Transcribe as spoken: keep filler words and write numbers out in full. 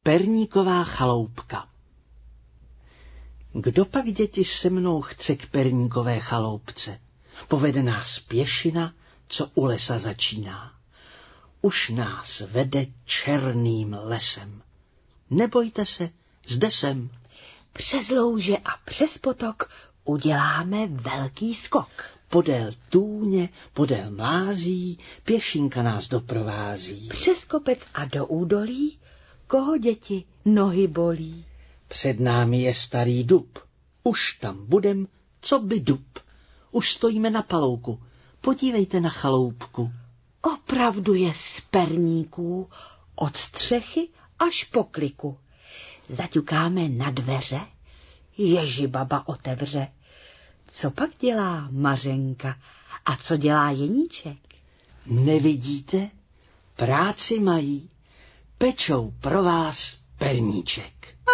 Perníková chaloupka. Kdo pak, děti, se mnou chce k perníkové chaloupce? Povede nás pěšina, co u lesa začíná. Už nás vede černým lesem. Nebojte se, zde jsem. Přes louže a přes potok uděláme velký skok. Podél tůně, podél mlází, pěšinka nás doprovází. Přes kopec a do údolí, koho, děti, nohy bolí. Před námi je starý dub, už tam budem, co by dub. Už stojíme na palouku, podívejte na chaloupku. Opravdu je z perníků, od střechy až po kliku. Zaťukáme na dveře, Ježibaba otevře. Co pak dělá Mařenka a co dělá Jeníček? Nevidíte? Práci mají, pečou pro vás perníček.